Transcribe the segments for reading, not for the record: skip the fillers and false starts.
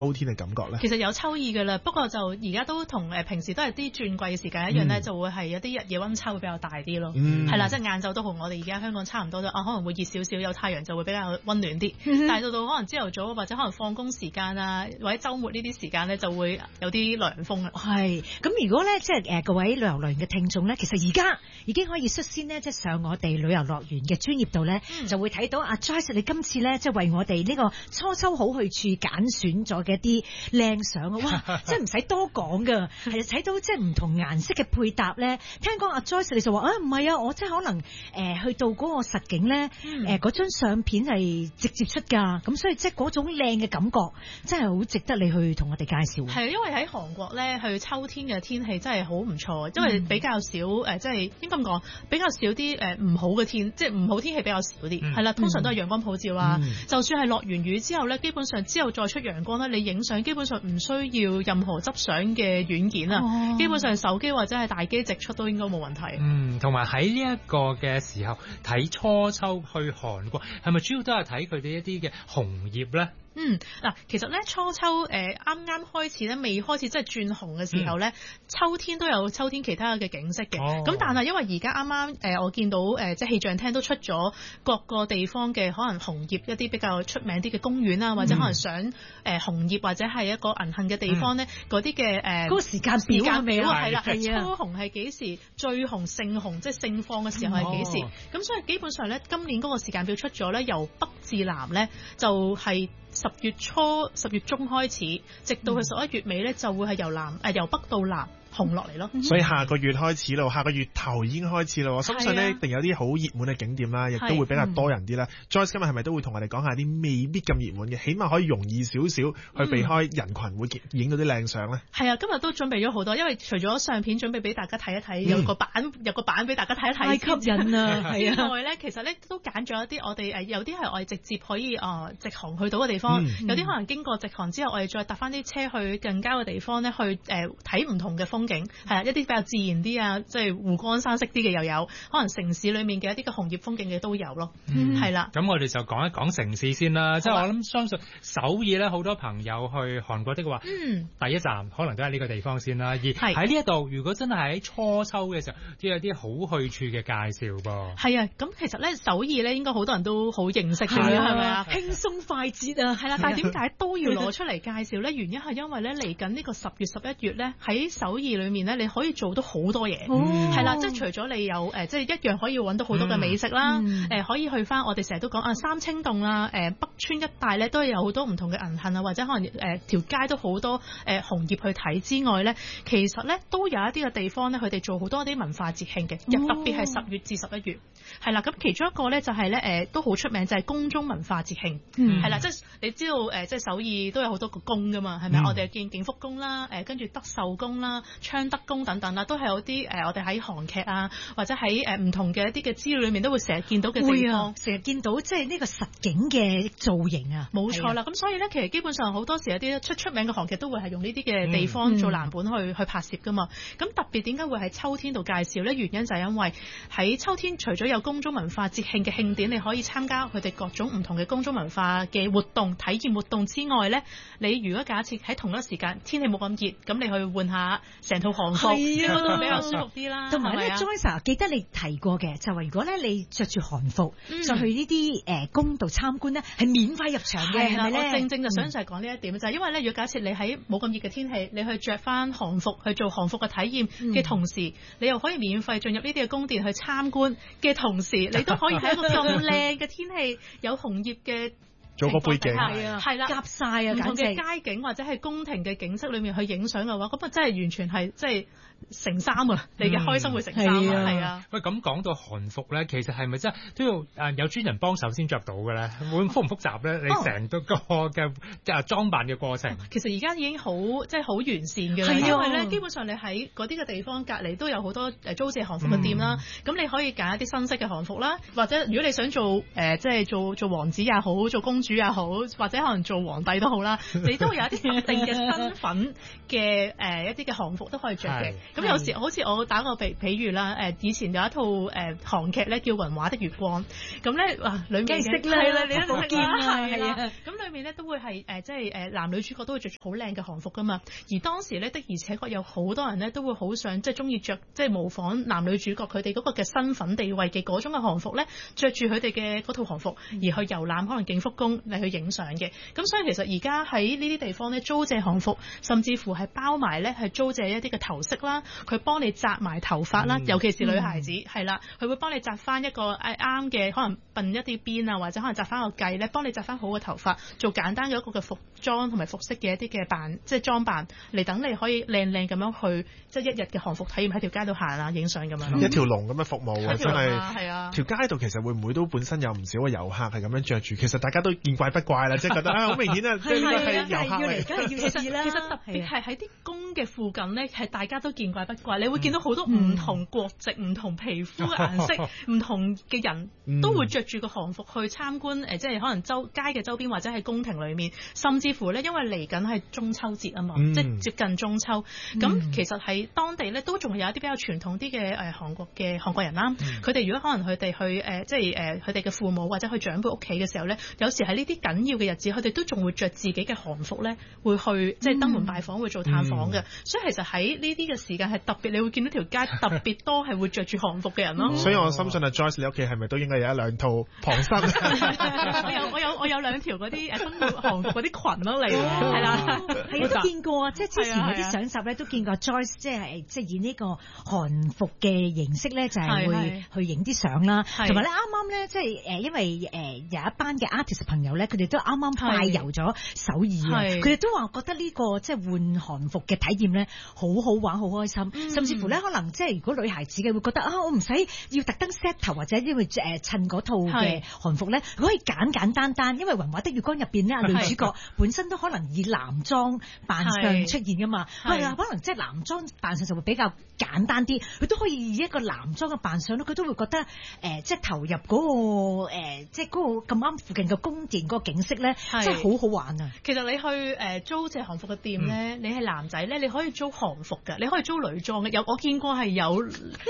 秋天嘅感覺咧？ 其實有秋意㗎啦，不過就而家都同平時都係啲轉季嘅時間一樣咧，就會係有啲日夜溫差會比較大啲咯。係啦，即係晏晝都同我哋而家香港差唔多可能會熱少少，有太陽就會比較溫暖啲。但係到可能朝頭早或者可能放工時間啊，或者週末呢啲時間咧，就會有啲涼風啦。 係咁，如果咧即係各位旅遊樂園嘅聽眾咧，其實而家已經可以率先咧即係上我哋旅遊樂園嘅專頁度咧，就會睇到阿 Joyce 你今次咧即係為我哋呢個初秋好去處揀選咗嘅一啲靚相啊！哇，即係唔使多講噶，係睇到即係唔同顏色嘅配搭咧。聽講阿 Joyce 你就話唔係啊，我即係可能去到嗰個實景咧，嗰張相片係直接出㗎，咁所以即係嗰種靚嘅感覺，真係好值得你去同我哋介紹。 係因為喺韓國咧，去秋天嘅天氣真係好唔錯，因為比較少即係應該咁講，比較少啲唔好嘅天，即係唔好天氣比較少啲。係啦，通常都係陽光普照啦。就算係落完雨之後咧，基本上之後再出陽光咧，你影相基本上唔需要任何執相嘅軟件啊，基本上手機或者係大機直出都應該冇問題。 同埋喺呢一個嘅時候睇初秋去韓國，係咪主要都係睇佢哋一啲嘅紅葉咧？ 嗱，其實咧初秋啱啱開始咧，未開始即係轉紅嘅時候咧，秋天都有秋天其他嘅景色嘅。咁但係因為而家啱啱我見到即係氣象廳都出咗各個地方嘅可能紅葉一啲比較出名啲嘅公園啊，或者可能想紅葉或者係一個銀杏嘅地方咧，嗰啲嘅嗰個時間表係啦，初紅係幾時，最紅盛紅即係盛放嘅時候係幾時。咁所以基本上咧，今年嗰個時間表出咗咧，由北至南咧就係10月初、10月中開始，直到去11月尾咧，就會係由北到南紅落嚟咯。 所以下個月開始咯，下個月頭已經開始咯。我相信咧，一定有啲好熱門嘅景點啦，亦都會比較多人啲啦。Joyce 今日係咪都會同我哋講下啲未必咁熱門嘅，起碼可以容易少少去避開人群，會影到啲靚相咧？ 係啊，今日都準備咗好多，因為除咗相片準備俾大家睇一睇，有個版俾大家睇一睇， 太吸引啦！係啊， 之外咧，其實咧都揀咗一啲我哋有啲係我哋直接可以直航去到嘅地方，有啲可能經過直航之後，我哋再搭翻啲車去近郊嘅地方咧，去睇唔同嘅風景，係啊，一啲比較自然啲啊，即係湖光山色啲嘅又有，可能城市裏面嘅一啲嘅紅葉風景嘅都有咯，係啦。 咁我哋就講一講城市先啦，即係我諗相信首爾咧，好多朋友去韓國的話，第一站可能都係呢個地方先啦。而喺呢一度，如果真係喺初秋嘅時候，都有啲好去處嘅介紹噃。 係啊，咁其實咧首爾咧應該好多人都好認識嘅，係咪啊？ 輕鬆快捷啊， 係啦。但係點解都要攞出嚟介紹咧？原因係因為咧嚟緊呢個10月11月咧，喺首爾裏面咧，你可以做到好多嘢，係啦，即係除咗你有即係一樣可以揾到好多嘅美食啦，可以去翻我哋成日都講三清洞啦，北川一帶咧都有好多唔同嘅銀杏啊，或者可能條街都好多紅葉去睇之外咧，其實咧都有一啲嘅地方咧，佢哋做好多啲文化節慶嘅，特別係10月至11月，係啦。咁其中一個咧就係咧都好出名，就係宮中文化節慶，係啦，即係你知道即係首爾都有好多個宮噶嘛，係咪？我哋見景福宮啦，跟住德壽宮啦、昌德宮等等啦，都係有啲我哋喺韓劇啊，或者喺唔同嘅一啲嘅資料裏面都會成日見到嘅地方， 成日見到即係呢個實景嘅造型啊， 冇錯啦。咁所以咧，其實基本上好多時有啲出名嘅韓劇都會係用呢啲嘅地方做藍本去拍攝噶嘛。咁特別點解會喺秋天度介紹咧？原因就係因為喺秋天除咗有宮中文化節慶嘅慶典，你可以參加佢哋各種唔同嘅宮中文化嘅活動、體驗活動之外咧，你如果假設喺同一時間天氣冇咁熱，咁你去換下成套韓服，都比較舒服啲啦。 同埋咧 Joyce 記得你提過嘅，就話如果咧你着住韓服就去呢啲宮度參觀咧，係免費入場嘅，係咪咧？ 我正就想就係講呢一點，就係因為咧，如果假設你喺冇咁熱嘅天氣，你去着翻韓服去做韓服嘅體驗嘅同時，你又可以免費進入呢啲嘅宮殿去參觀嘅同時，你都可以喺一個咁靚嘅天氣有紅葉嘅做個背景， 係啦， 夾晒啊， 唔同嘅街景或者係宮廷嘅景色裏面去影相嘅話，咁啊真係完全係即係成三啊！你嘅開心會成三啊，係啊。 喂，咁講到韓服咧，其實係咪真係都要有專人幫手先着到嘅咧？會複唔複雜咧？你成個嘅裝扮嘅過程， 其實而家已經好即係好完善嘅啦，因為咧基本上你喺嗰啲嘅地方隔離都有好多租借韓服嘅店啦，咁你可以揀一啲新式嘅韓服啦，或者如果你想做即係做王子也好，做公公主也好，或者可能做皇帝都好啦，你都會有一啲特定嘅身份嘅一啲嘅韓服都可以着嘅。咁有時好似我打個比喻啦，以前有一套韓劇咧叫《雲畫的月光》，咁咧裏面識啦， 你都見啦， 係啦。 咁裏面咧都會係即係男女主角都會着好靚嘅韓服噶嘛。而當時咧的而且確有好多人咧都會好想即係中意着即係模仿男女主角佢哋嗰個嘅身份地位嘅嗰種嘅韓服咧，着住佢哋嘅嗰套韓服而去遊覽可能景福宮嚟去影相嘅。咁所以其實而家喺呢啲地方咧租借韓服，甚至乎係包埋咧係租借一啲嘅頭飾啦，佢幫你紮埋頭髮啦，尤其是女孩子係啦，佢會幫你紮翻一個啱嘅，可能鬢一啲邊啊，或者可能紮翻個髻咧，幫你紮翻好嘅頭髮，做簡單嘅一個嘅服裝同埋服飾嘅一啲嘅即係裝扮嚟，等你可以靚靚咁樣去即係一日嘅韓服體驗喺條街度行啊，影相咁樣。 一條龍咁嘅服務啊，真係啊！ 條街度其實會唔會都本身有唔少嘅遊客係咁樣着住？其實大家都見怪不怪啦，即係覺得好明顯啊，即係呢個係遊客嚟。 其實特別係喺啲宮嘅附近咧，係大家都見怪不怪。你會見到好多唔同國籍、唔同皮膚嘅顏色、唔同嘅人都會着住個韓服去參觀即係可能街嘅周邊或者係宮廷裏面，甚至乎咧，因為嚟緊係中秋節啊嘛，即係接近中秋。咁其實喺當地咧都仲有一啲比較傳統啲嘅韓國人啦。佢哋如果可能佢哋去即係佢哋嘅父母或者去長輩屋企嘅時候咧，有時喺呢啲緊要嘅日子，佢哋都仲會着自己嘅韓服咧，會去即係登門拜訪，會做探訪嘅。所以其實喺呢啲嘅時間係特別，你會見到條街特別多係會着住韓服嘅人咯。 所以我深信啊 Joyce 你屋企係咪都應該有一兩套旁身？ 我有兩條嗰啲生活韓服嗰啲裙咯嚟，係啦， 係都見過啊！即係之前嗰啲相集咧都見過 Joyce 即係以呢個韓服嘅形式咧，就係會去影啲相啦。同埋咧啱啱咧即係因為有一班嘅 artist 朋友咧，佢哋都啱啱快遊咗首爾啊，佢哋都話覺得呢個即係換韓服嘅體驗咧好好玩、好開心，甚至乎咧可能即係如果女孩子嘅會覺得我唔使要特登 set 頭或者因為襯嗰套嘅韓服咧，可以簡簡單單，因為《雲畫的月光》入邊咧女主角本身都可能以男裝扮相出現噶嘛，係啊，可能即係男裝扮相就會比較簡單啲，佢都可以以一個男裝嘅扮相咯，佢都會覺得即係投入嗰個即係嗰個咁啱附近嘅宮殿嗰個景色咧，真係好好玩啊！ 其實你去租借韓服嘅店咧，你係男仔咧，你可以租韓服嘅，你可以租女裝嘅。我見過係有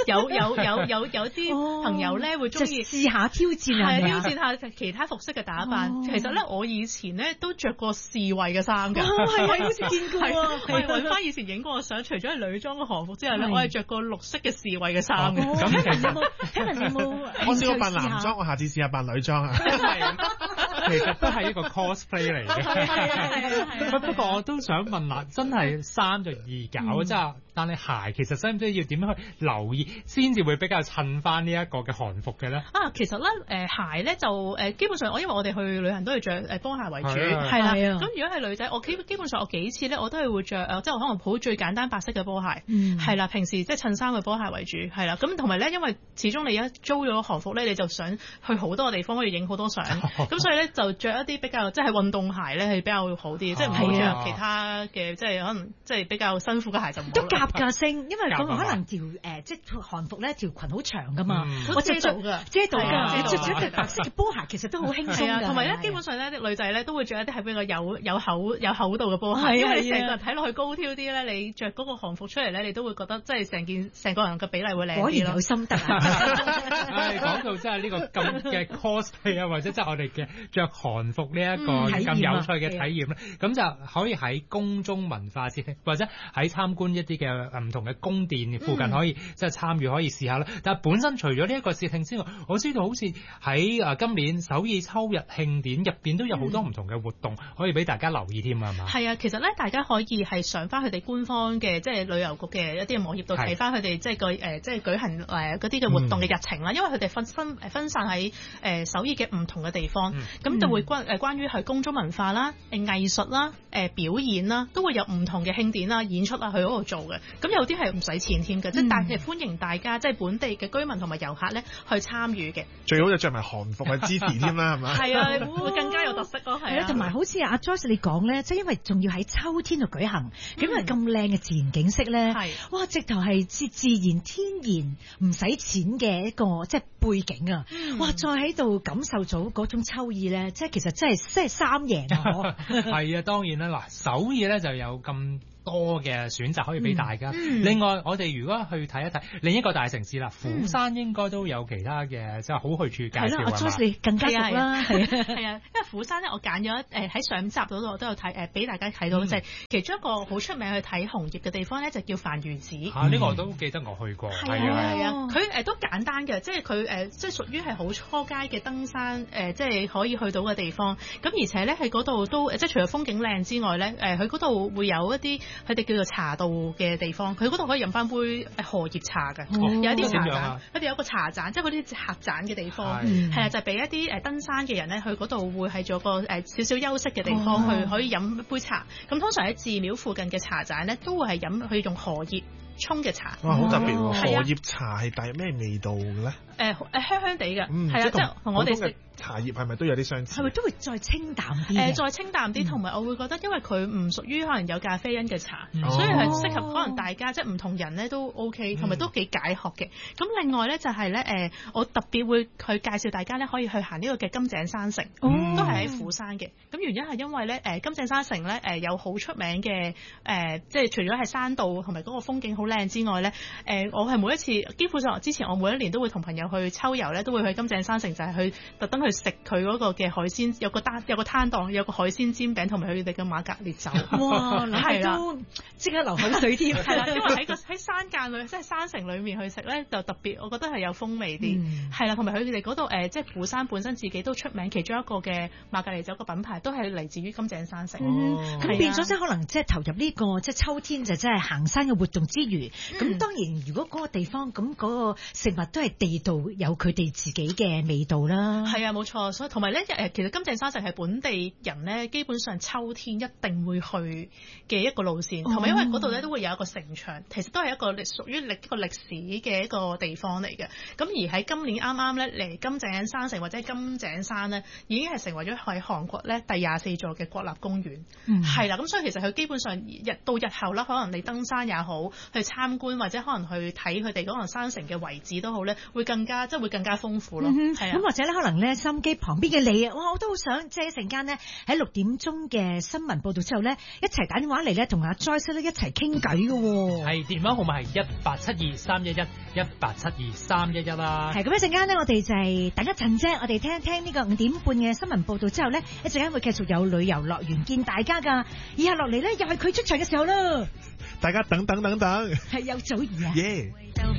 啲朋友咧會中意試下挑戰啊， 挑戰下其他服飾嘅打扮。其實咧，我以前咧都着過侍衛嘅衫㗎， 係我好似見過啊！ 我揾翻以前影過嘅相，除咗係女裝嘅韓服之外咧，我係着過綠色嘅侍衛嘅衫嘅。 咁你有冇？ 我試過扮男裝，我下次試下扮女裝啊！ 其實都係一個 cosplay 嚟嘅。不過我都想問啦，真係衫就易搞，即係但係鞋其實使唔使要點樣去留意先至會比較襯翻呢一個嘅韓服嘅咧？ 其實咧鞋咧就基本上因為我哋去旅行都係着波鞋為主， 係啦。咁如果係女仔，我基本上我幾次咧我都係會着即係可能抱最簡單白色嘅波鞋，係啦。平時即係襯衫嘅波鞋為主，係啦。咁同埋咧，因為始終你一租咗韓服咧，你就想去好多個地方可以影好多相，咁所以咧就着一啲比較即係運動鞋咧係比較好啲，即係唔好着其他嘅即係可能即係比較辛苦嘅鞋就唔好。 都夾㗎聲，因為佢可能條即係韓服咧條裙好長㗎嘛， 我遮到㗎， 遮到㗎。你着住一對白色嘅波鞋，其實都好輕鬆㗎。 同埋咧，基本上咧啲女仔咧都會着一啲係比較有厚度嘅波鞋，因為你成個人睇落去高挑啲咧，你着嗰個韓服出嚟咧，你都會覺得即係成個人嘅比例會靚啲咯。 果然有心得啊！ 講到即係呢個咁嘅 cosplay 啊，或者即係我哋嘅着韓服呢一個咁有趣嘅體驗咧，咁就可以喺宮中文化節或者喺參觀一啲嘅唔同嘅宮殿附近可以即係參與，可以試下啦。但係本身除咗呢一個節慶之外，我知道好似喺今年首爾秋日慶典入邊都有好多唔同嘅活動可以俾大家留意添啊，係嘛？ 係啊，其實咧大家可以係上翻佢哋官方嘅即係旅遊局嘅一啲嘅網頁度睇翻佢哋即係即係舉行嗰啲嘅活動嘅日程啦。因為佢哋分散喺首爾嘅唔同嘅地方，咁就會關於係宮中文化啦、藝術啦、表演啦，都會有唔同嘅慶典啦、演出啊去嗰度做嘅。咁有啲係唔使錢添嘅，即係但係歡迎大家即係本地嘅居民同埋遊客咧去參與嘅。 最好就着埋韓服去支持添啦，係咪？ 係啊，會更加有特色咯。係啊， 同埋好似阿 Joyce 你講咧，即係因為仲要喺秋天度舉行，咁因為咁靚嘅自然景色咧，哇！直頭係自然天然唔使錢嘅一個即係背景啊，哇！再喺度感受咗嗰種秋意咧，即係其實真係三贏啊！ 係啊，當然啦，嗱，首爾咧就有咁多嘅選擇可以俾大家。另外，我哋如果去睇一睇另一個大城市啦，釜山應該都有其他嘅即係好去處介紹啊。 Joyce 你更加熟啦， 係啊，因為釜山咧，我揀咗喺上集嗰度我都有睇俾大家睇到，就係其中一個好出名去睇紅葉嘅地方咧，就叫梵豫寺。 呢個我都記得我去過。 係啊，佢都簡單嘅，即係佢即係屬於係好初階嘅登山即係可以去到嘅地方。咁而且咧喺嗰度都即係除咗風景靚之外咧，佢嗰度會有一啲佢哋叫做茶道嘅地方，佢嗰度可以飲翻杯荷葉茶嘅，有一啲茶盞，佢哋有個茶盞，即係嗰啲客棧嘅地方，係啊，就係俾一啲登山嘅人咧，去嗰度會係做個少少休息嘅地方，去可以飲杯茶。咁通常喺寺廟附近嘅茶盞咧，都會係飲去用荷葉沖嘅茶。 哇，好特別喎！荷葉茶係帶咩味道嘅咧？ 香香地嘅，係啊，即係同我哋食茶葉係咪都有啲相似？ 係咪都會再清淡啲？ 再清淡啲，同埋我會覺得，因為佢唔屬於可能有咖啡因嘅茶，所以係適合可能大家即係唔同人咧都 OK，同埋都幾解渴嘅。咁另外咧就係咧我特別會去介紹大家咧可以去行呢個嘅金井山城，都係喺釜山嘅。咁原因係因為咧金井山城咧有好出名嘅即係除咗係山道同埋嗰個風景好靚之外咧，我係每一次基本上之前我每一年都會同朋友去秋遊咧，都會去金井山城，就係去特登去食佢嗰個嘅海鮮，有個攤檔，有個海鮮煎餅同埋佢哋嘅馬格烈酒。 哇！係都即刻流口水添。 係啦，因為喺山間裏，即係山城裏面去食咧，就特別我覺得係有風味啲。係啦，同埋佢哋嗰度即係釜山本身自己都出名，其中一個嘅馬格烈酒個品牌都係嚟自於金井山城。 咁變咗即係可能即係投入呢個即係秋天就真係行山嘅活動之餘，咁當然如果嗰個地方咁嗰個食物都係地道，有佢哋自己嘅味道啦。 係啊，冇錯。所以同埋咧其實金井山城係本地人咧基本上秋天一定會去嘅一個路線，同埋因為嗰度咧都會有一個城牆，其實都係一個屬於一個歷史嘅一個地方嚟嘅。咁而喺今年啱啱咧嚟金井山城或者金井山咧，已經係成為咗喺韓國咧第24座嘅國立公園。係啦，咁所以其實佢基本上到日後啦，可能你登山也好，去參觀或者可能去睇佢哋嗰個山城嘅遺址都好咧，會更加豐富咯。 咁或者咧可能咧心機旁邊嘅你啊，哇！我都好想即係一陣間呢，喺6點鐘嘅新聞報道之後咧，一齊打電話嚟咧，同阿 Joyce 咧一齊傾偈嘅喎。 係電話號碼係1872311311啦。 係咁一陣間呢，我哋就係等一陣啫，我哋聽一聽呢個5點半嘅新聞報道之後咧，一陣間會繼續有旅遊樂園見大家㗎。以下落嚟咧又係佢出場嘅時候啦。 大家等， 係有祖兒啊！